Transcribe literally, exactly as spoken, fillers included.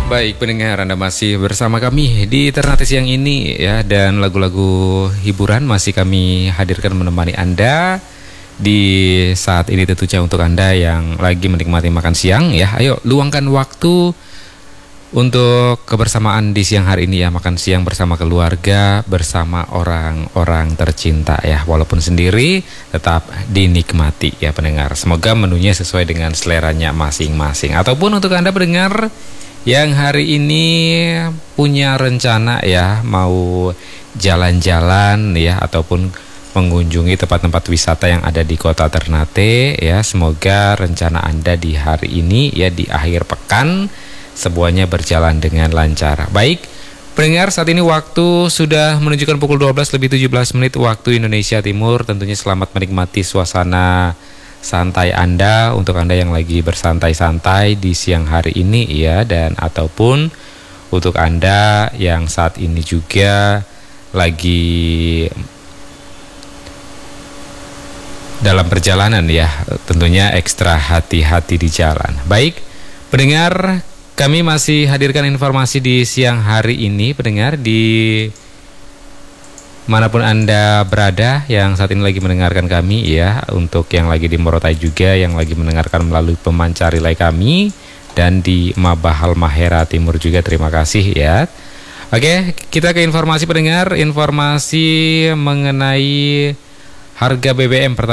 Baik pendengar, Anda masih bersama kami di Ternate siang ini ya, dan lagu-lagu hiburan masih kami hadirkan menemani Anda di saat ini tentunya untuk Anda yang lagi menikmati makan siang ya. Ayo luangkan waktu untuk kebersamaan di siang hari ini ya, makan siang bersama keluarga, bersama orang-orang tercinta ya. Walaupun sendiri tetap dinikmati ya pendengar. Semoga menunya sesuai dengan seleranya masing-masing. Ataupun untuk Anda pendengar yang hari ini punya rencana ya, mau jalan-jalan ya, ataupun mengunjungi tempat-tempat wisata yang ada di kota Ternate ya. Semoga rencana Anda di hari ini ya, di akhir pekan, semuanya berjalan dengan lancar. Baik pendengar, saat ini waktu sudah menunjukkan pukul dua belas lebih tujuh belas menit waktu Indonesia Timur. Tentunya selamat menikmati suasana santai Anda, untuk Anda yang lagi bersantai-santai di siang hari ini ya, dan ataupun untuk Anda yang saat ini juga lagi dalam perjalanan ya, tentunya ekstra hati-hati di jalan. Baik pendengar, kami masih hadirkan informasi di siang hari ini pendengar, di manapun Anda berada yang saat ini lagi mendengarkan kami ya. Untuk yang lagi di Morotai juga, yang lagi mendengarkan melalui pemancar relay kami, dan di Mabahal Mahera Timur juga, terima kasih ya. Oke, kita ke informasi pendengar, informasi mengenai harga B B M pertama.